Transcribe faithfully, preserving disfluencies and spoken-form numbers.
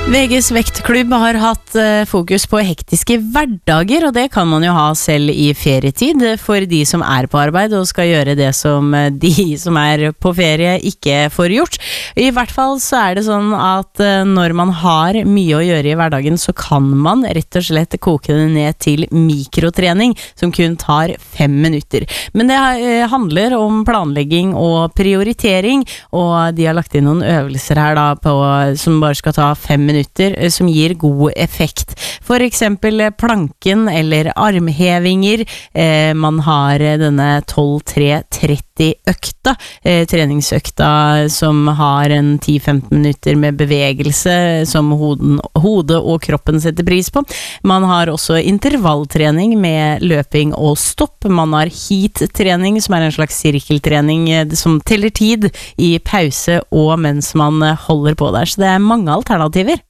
V G's vektklubb har hatt fokus på hektiske hverdager, og det kan man jo ha selv i ferietid for de som er på arbeid og skal gjøre det som de som er på ferie ikke får gjort. I hvert fall så er det sånn at når man har mye å gjøre i hverdagen, så kan man rett og slett koke det ned til mikrotrening som kun tar fem minutter. Men det handler om planlegging og prioritering, og de har lagt inn noen øvelser her da på, som bare skal ta fem minutter som gir god effekt. For eksempel planken eller armhevinger. Eh, man har denne tolv tre tretti økta, eh, treningsøkta som har en ti til femten minutter med bevegelse som hoden, hodet og kroppen setter pris på. Man har også intervalltrening med løping og stopp. Man har heat-trening som er en slags sirkeltrening som teller tid i pause og mens man holder på der. Så det er mange alternativer.